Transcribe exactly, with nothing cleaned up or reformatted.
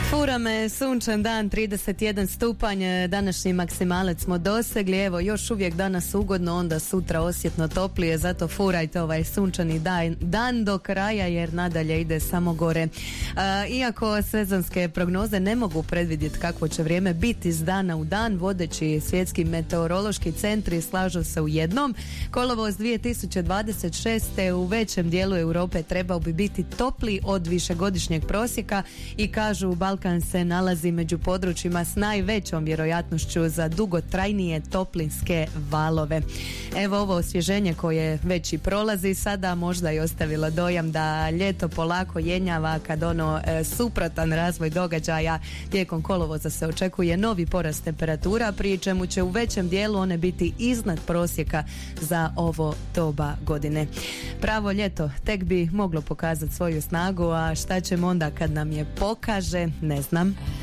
Fura me sunčan dan, trideset jedan stupanj, današnji maksimalac smo dosegli, evo još uvijek danas ugodno, onda sutra osjetno toplije, zato furajte ovaj sunčani dan, dan do kraja jer nadalje ide samo gore. A, iako sezonske prognoze ne mogu predvidjeti kakvo će vrijeme biti iz dana u dan, vodeći svjetski meteorološki centri slažu se u jednom: kolovoz dvije tisuće dvadeset šeste u većem dijelu Europe trebao bi biti topliji od višegodišnjeg prosjeka i kažu Balkan se nalazi među područjima s najvećom vjerojatnošću za dugotrajnije toplinske valove. Evo, ovo osvježenje koje već i prolazi sada možda i ostavilo dojam da ljeto polako jenjava, kad ono e, suprotan razvoj događaja tijekom kolovoza se očekuje novi porast temperatura, pri čemu će u većem dijelu one biti iznad prosjeka za ovo doba godine. Pravo ljeto tek bi moglo pokazati svoju snagu, a šta ćemo onda kad nam je pokaže, ne znam.